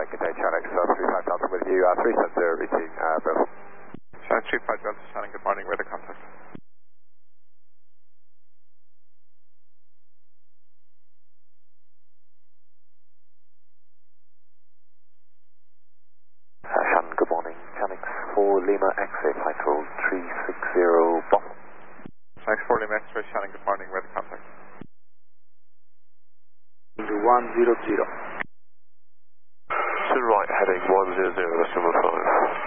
good day, Channel 35 Delta with you, 370 reaching Bravo. Channel 35 Delta, Channel, good morning, weather contact. Shannon, good morning. Channel 4 Lima X-ray flight hold 360 Bob. Channel 4 Lima X-ray, Channel, good morning, weather contact. 100. To right, heading 100, decimal